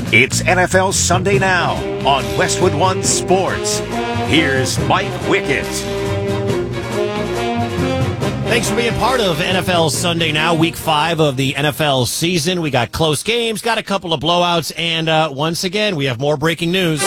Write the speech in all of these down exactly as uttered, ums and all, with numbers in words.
It's N F L Sunday Now on Westwood One Sports. Here's Mike Wickett. Thanks for being part of N F L Sunday Now, week five of the N F L season. We got close games, got a couple of blowouts, and uh, once again, we have more breaking news.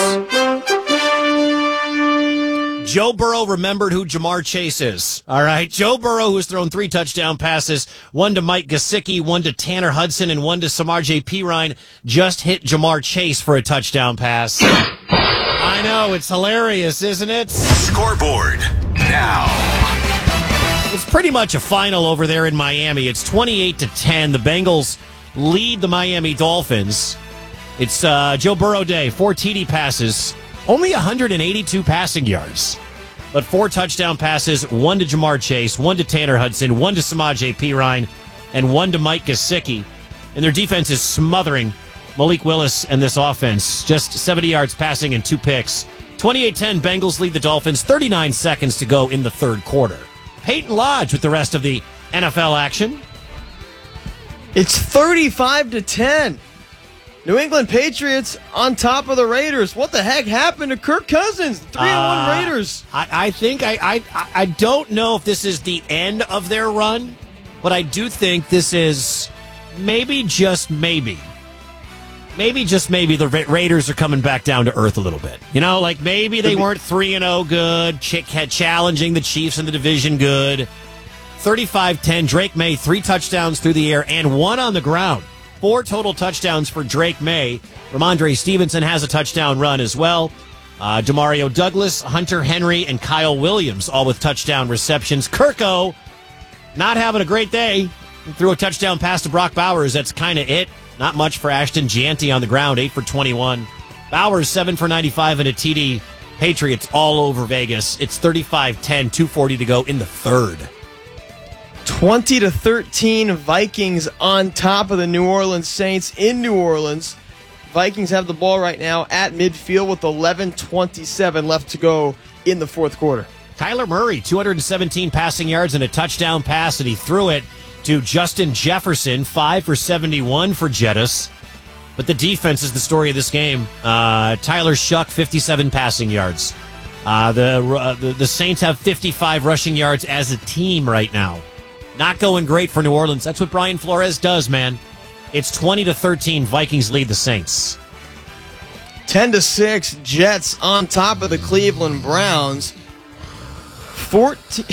Joe Burrow remembered who Ja'Marr Chase is. All right, Joe Burrow, who's thrown three touchdown passes, one to Mike Gesicki, one to Tanner Hudson, and one to Samaje Perine, just hit Ja'Marr Chase for a touchdown pass. I know, it's hilarious, isn't it? Scoreboard now. It's pretty much a final over there in Miami. It's twenty-eight to ten. The Bengals lead the Miami Dolphins. It's uh, Joe Burrow Day, four T D passes, only one hundred eighty-two passing yards, but four touchdown passes, one to Ja'Marr Chase, one to Tanner Hudson, one to Samaje Perine, and one to Mike Gesicki. And their defense is smothering Malik Willis and this offense. Just seventy yards passing and two picks. twenty-eight ten, Bengals lead the Dolphins, thirty-nine seconds to go in the third quarter. Peyton Lodge with the rest of the N F L action. It's thirty-five to ten. New England Patriots on top of the Raiders. What the heck happened to Kirk Cousins? three and one uh, Raiders. I, I think I, I I don't know if this is the end of their run, but I do think this is maybe just maybe. Maybe just maybe the Ra- Raiders are coming back down to earth a little bit. You know, like maybe they weren't three and oh good, ch- challenging the Chiefs in the division good. thirty-five ten, Drake May, three touchdowns through the air and one on the ground. Four total touchdowns for Drake May. Ramondre Stevenson has a touchdown run as well. Uh, Demario Douglas, Hunter Henry, and Kyle Williams, all with touchdown receptions. Kirko, not having a great day. He threw a touchdown pass to Brock Bowers. That's kind of it. Not much for Ashton Jeanty on the ground, eight for twenty-one. Bowers, seven for ninety-five and a T D. Patriots all over Vegas. It's thirty-five ten, two forty to go in the third. twenty to thirteen, Vikings on top of the New Orleans Saints in New Orleans. Vikings have the ball right now at midfield with eleven twenty-seven left to go in the fourth quarter. Kyler Murray, two hundred seventeen passing yards and a touchdown pass, and he threw it to Justin Jefferson, five for seventy-one for Jettis. But the defense is the story of this game. Uh, Tyler Shuck, fifty-seven passing yards. Uh, the, uh, the the Saints have fifty-five rushing yards as a team right now. Not going great for New Orleans. That's what Brian Flores does, man. It's twenty to thirteen. Vikings lead the Saints. ten to six, Jets on top of the Cleveland Browns. fourteen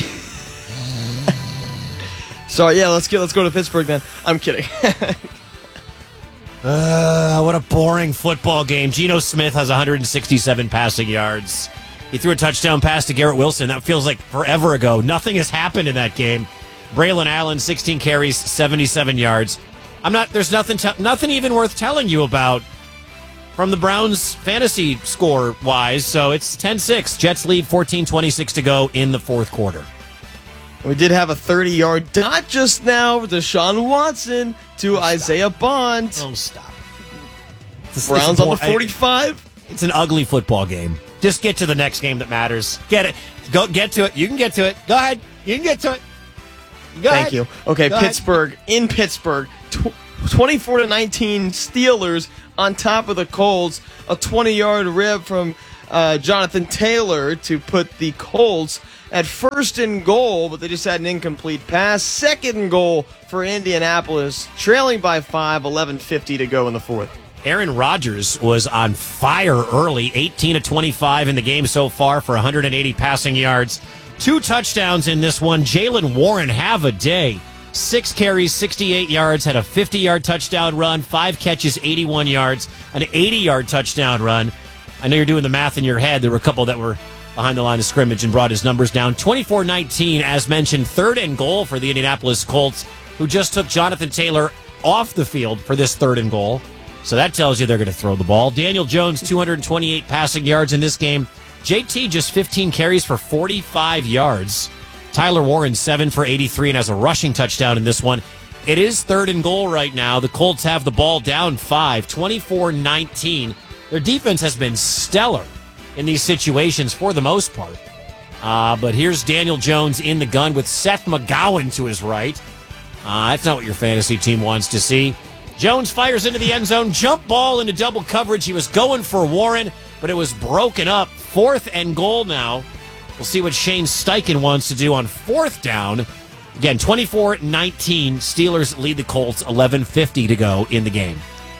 So yeah, let's get let's go to Pittsburgh then. I'm kidding. uh, what a boring football game. Geno Smith has one hundred sixty-seven passing yards. He threw a touchdown pass to Garrett Wilson. That feels like forever ago. Nothing has happened in that game. Braylon Allen, sixteen carries, seventy-seven yards. I'm not. There's nothing. Te- nothing even worth telling you about from the Browns fantasy score wise. So it's ten six. Jets lead, fourteen twenty-six to go in the fourth quarter. We did have a thirty-yard dot just now with Deshaun Watson to oh, Isaiah Bond. Oh, stop. This, Browns on the forty-five. It's an ugly football game. Just get to the next game that matters. Get it. Go get to it. You can get to it. Go ahead. You can get to it. Go Thank ahead. you. Okay, Go Pittsburgh ahead. In Pittsburgh, tw- twenty-four to nineteen Steelers on top of the Colts. A twenty-yard rib from uh, Jonathan Taylor to put the Colts at first and goal, but they just had an incomplete pass. Second and goal for Indianapolis, trailing by five, eleven fifty to go in the fourth. Aaron Rodgers was on fire early, eighteen to twenty-five in the game so far for one hundred eighty passing yards. Two touchdowns in this one. Jaylen Warren, have a day. Six carries, sixty-eight yards, had a fifty-yard touchdown run, five catches, eighty-one yards, an eighty-yard touchdown run. I know you're doing the math in your head. There were a couple that were behind the line of scrimmage and brought his numbers down. twenty-four nineteen, as mentioned, third and goal for the Indianapolis Colts, who just took Jonathan Taylor off the field for this third and goal. So that tells you they're going to throw the ball. Daniel Jones, two hundred twenty-eight passing yards in this game. J T just fifteen carries for forty-five yards. Tyler Warren, seven for eighty-three and has a rushing touchdown in this one. It is third and goal right now. The Colts have the ball down five, twenty-four nineteen. Their defense has been stellar in these situations for the most part. Uh, but here's Daniel Jones in the gun with Seth McGowan to his right. Uh, that's not what your fantasy team wants to see. Jones fires into the end zone, jump ball into double coverage. He was going for Warren, but it was broken up. Fourth and goal now. We'll see what Shane Steichen wants to do on fourth down. Again, twenty-four nineteen. Steelers lead the Colts, eleven fifty to go in the game.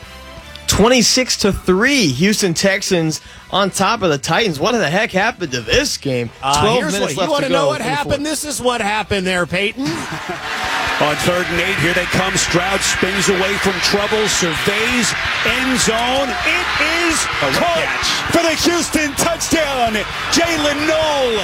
twenty-six to three. Houston Texans on top of the Titans. What the heck happened to this game? Uh, twelve here's minutes what, left you want to to know go what in the happened? fourth. This is what happened there, Peyton. On third and eight, here they come. Stroud spins away from trouble, surveys end zone. It is caught for the Houston touchdown. Jalen Noel.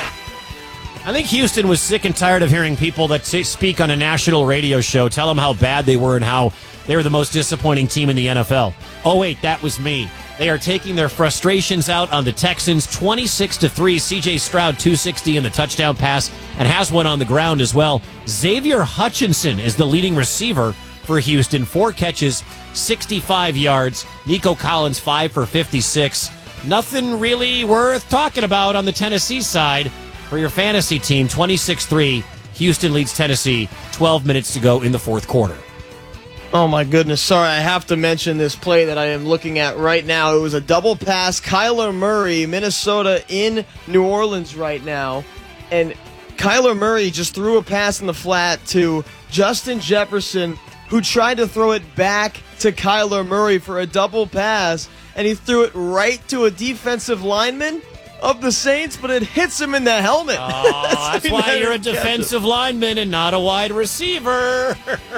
I think Houston was sick and tired of hearing people that t- speak on a national radio show tell them how bad they were and how they were the most disappointing team in the N F L. Oh, wait, that was me. They are taking their frustrations out on the Texans, twenty-six to three. C J Stroud, two sixty in the touchdown pass, and has one on the ground as well. Xavier Hutchinson is the leading receiver for Houston. Four catches, sixty-five yards. Nico Collins, five for fifty-six. Nothing really worth talking about on the Tennessee side for your fantasy team. twenty-six three. Houston leads Tennessee. twelve minutes to go in the fourth quarter. Oh, my goodness. Sorry, I have to mention this play that I am looking at right now. It was a double pass. Kyler Murray, Minnesota in New Orleans right now. And Kyler Murray just threw a pass in the flat to Justin Jefferson, who tried to throw it back to Kyler Murray for a double pass. And he threw it right to a defensive lineman of the Saints, but it hits him in the helmet. Oh, that's why you're a defensive lineman and not a wide receiver.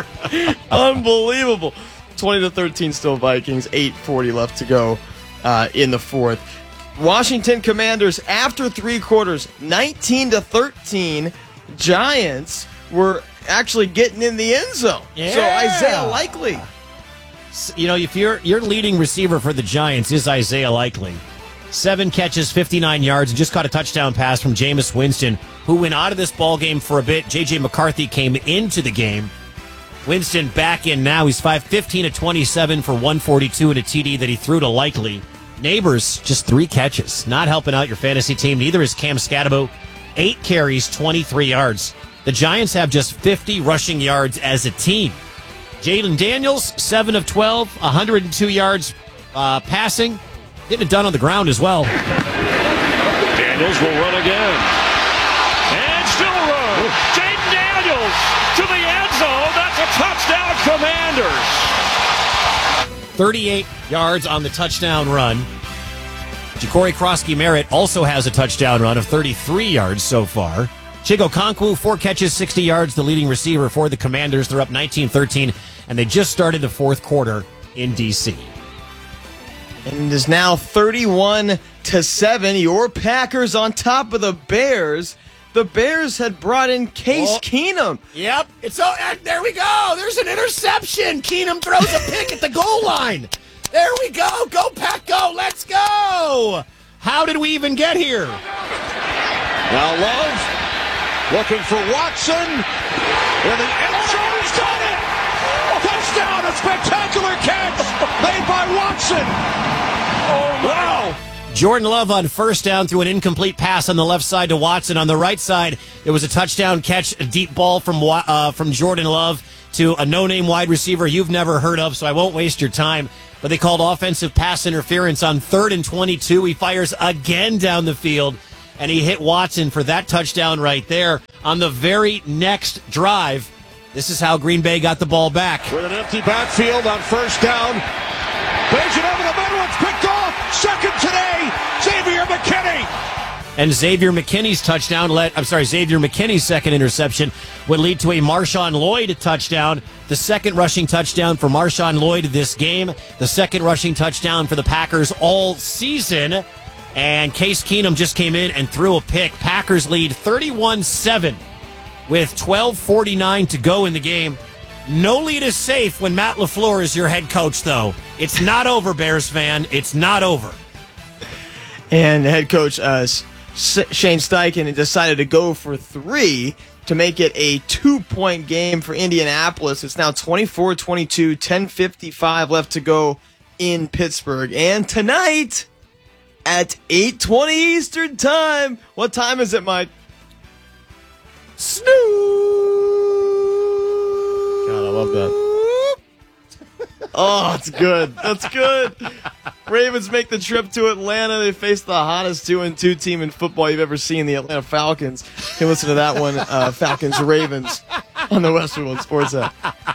Unbelievable. twenty to thirteen still Vikings. eight forty left to go uh, in the fourth. Washington Commanders, after three quarters, nineteen to thirteen. Giants were actually getting in the end zone. Yeah. So Isaiah Likely. You know, if your your leading receiver for the Giants is Isaiah Likely, seven catches, fifty-nine yards, and just caught a touchdown pass from Jameis Winston, who went out of this ball game for a bit. J J McCarthy came into the game. Winston back in now. He's five fifteen to twenty-seven for one forty-two and a T D that he threw to Likely. Neighbors, just three catches. Not helping out your fantasy team. Neither is Cam Scatabo. Eight carries, twenty-three yards. The Giants have just fifty rushing yards as a team. Jaden Daniels, seven of twelve, one hundred two yards uh, passing. Getting it done on the ground as well. Daniels will run again. And still run. Jaden Daniels to the end zone. That's a touchdown, Commanders. thirty-eight yards on the touchdown run. Ja'Cory Krosky-Merritt also has a touchdown run of thirty-three yards so far. Chigo Konkwu, four catches, sixty yards, the leading receiver for the Commanders. They're up nineteen thirteen, and they just started the fourth quarter in D C. And it is now thirty-one to seven. Your Packers on top of the Bears. The Bears had brought in Case Oh. Keenum. Yep, it's oh, and there we go. There's an interception. Keenum throws a pick at the goal line. There we go. Go Pack, go. Let's go. How did we even get here? Now Love looking for Watson. In the end zone, he's got it. Touchdown, a spectacular catch made by Watson. Oh, wow. Jordan Love on first down threw an incomplete pass on the left side to Watson. On the right side, it was a touchdown catch, a deep ball from uh, from Jordan Love to a no-name wide receiver you've never heard of, so I won't waste your time. But they called offensive pass interference on third and twenty-two. He fires again down the field, and he hit Watson for that touchdown right there. On the very next drive, this is how Green Bay got the ball back. With an empty backfield on first down. Plays it over the middle. It's picked off. Second today, Xavier McKinney. And Xavier McKinney's touchdown led, I'm sorry, Xavier McKinney's second interception would lead to a Marshawn Lloyd touchdown. The second rushing touchdown for Marshawn Lloyd this game. The second rushing touchdown for the Packers all season. And Case Keenum just came in and threw a pick. Packers lead thirty-one seven with twelve forty-nine to go in the game. No lead is safe when Matt LaFleur is your head coach, though. It's not over, Bears fan. It's not over. And head coach uh, S- Shane Steichen decided to go for three to make it a two-point game for Indianapolis. It's now twenty-four twenty-two, ten fifty-five left to go in Pittsburgh. And tonight at eight twenty Eastern Time, what time is it, Mike? Snoo! God, I love that. Oh, it's good. That's good. Ravens make the trip to Atlanta. They face the hottest two and two team in football you've ever seen, the Atlanta Falcons. You can listen to that one, uh, Falcons Ravens, on the Westwood One Sports app.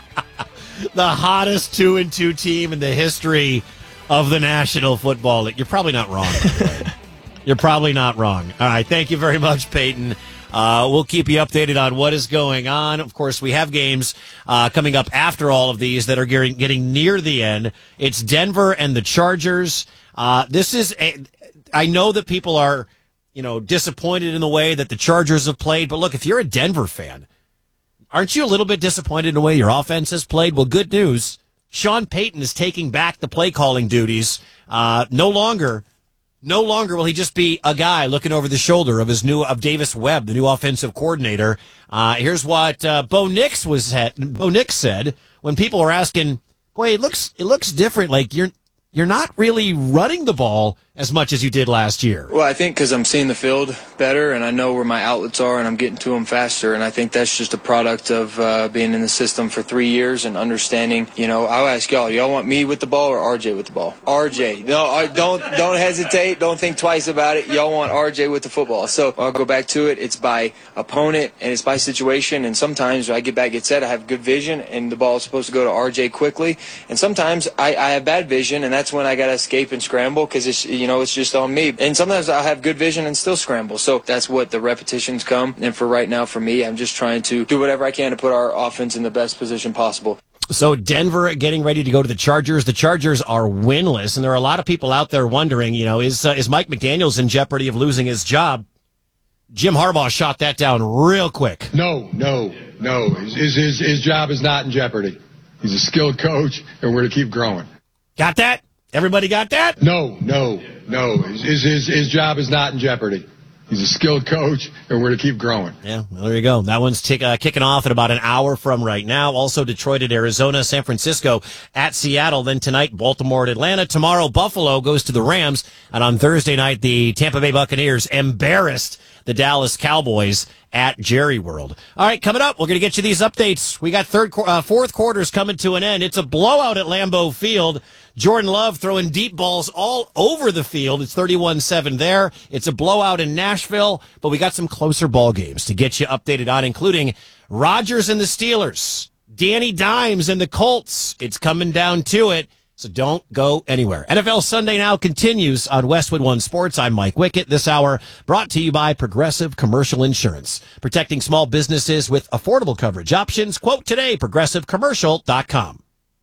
The hottest two and two team in the history of the National Football League. You're probably not wrong. You're probably not wrong. All right, thank you very much, Peyton. Uh, we'll keep you updated on what is going on. Of course, we have games uh, coming up after all of these that are getting, getting near the end. It's Denver and the Chargers. Uh, this is a, I know that people are, you know, disappointed in the way that the Chargers have played. But look, if you're a Denver fan, aren't you a little bit disappointed in the way your offense has played? Well, good news. Sean Payton is taking back the play calling duties. Uh, no longer. No longer will he just be a guy looking over the shoulder of his new of Davis Webb, the new offensive coordinator. Uh, here's what uh, Bo Nix was Bo Nix said when people were asking, "Boy, it looks it looks different. Like you're you're not really running the ball as much as you did last year." Well, I think because I'm seeing the field better and I know where my outlets are and I'm getting to them faster. And I think that's just a product of uh, being in the system for three years and understanding, you know, I'll ask y'all, y'all want me with the ball or R J with the ball? R J. No, I don't, don't hesitate. Don't think twice about it. Y'all want R J with the football. So I'll go back to it. It's by opponent and it's by situation. And sometimes when I get back, get set, I have good vision and the ball is supposed to go to R J quickly. And sometimes I, I have bad vision and that's when I got to escape and scramble because it's, you know, it's just on me. And sometimes I'll have good vision and still scramble. So that's what the repetitions come. And for right now, for me, I'm just trying to do whatever I can to put our offense in the best position possible. So Denver getting ready to go to the Chargers. The Chargers are winless, and there are a lot of people out there wondering, you know, is uh, is Mike McDaniels in jeopardy of losing his job? Jim Harbaugh shot that down real quick. No, no, no. His, his, his job is not in jeopardy. He's a skilled coach, and we're to keep growing. Got that? Everybody got that? No, no, no. His, his, his job is not in jeopardy. He's a skilled coach, and we're to keep growing. Yeah, well, there you go. That one's tick, uh, kicking off in about an hour from right now. Also, Detroit at Arizona, San Francisco at Seattle. Then tonight, Baltimore at Atlanta. Tomorrow, Buffalo goes to the Rams. And on Thursday night, the Tampa Bay Buccaneers embarrassed the Dallas Cowboys at Jerry World. All right, coming up, we're going to get you these updates. We got third, uh, fourth quarters coming to an end. It's a blowout at Lambeau Field. Jordan Love throwing deep balls all over the field. It's thirty-one seven there. It's a blowout in Nashville, but we got some closer ball games to get you updated on, including Rodgers and the Steelers, Danny Dimes and the Colts. It's coming down to it, so don't go anywhere. N F L Sunday Now continues on Westwood One Sports. I'm Mike Wickett. This hour brought to you by Progressive Commercial Insurance, protecting small businesses with affordable coverage options. Quote today, progressive commercial dot com.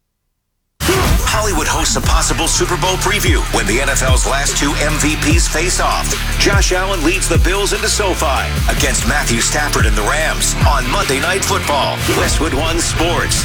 Hollywood hosts a possible Super Bowl preview when the N F L's last two M V Ps face off. Josh Allen leads the Bills into SoFi against Matthew Stafford and the Rams on Monday Night Football. Westwood One Sports.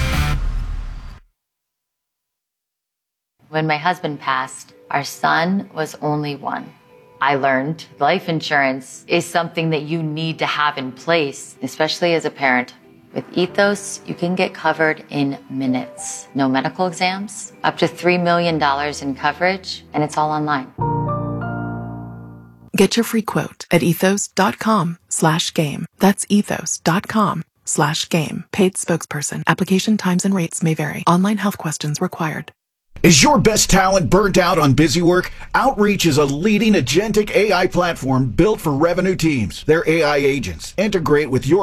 When my husband passed, our son was only one. I learned life insurance is something that you need to have in place, especially as a parent. With Ethos, you can get covered in minutes. No medical exams, up to three million dollars in coverage, and it's all online. Get your free quote at ethos.com slash game. That's ethos.com slash game. Paid spokesperson. Application times and rates may vary. Online health questions required. Is your best talent burnt out on busy work? Outreach is a leading agentic A I platform built for revenue teams. Their A I agents integrate with your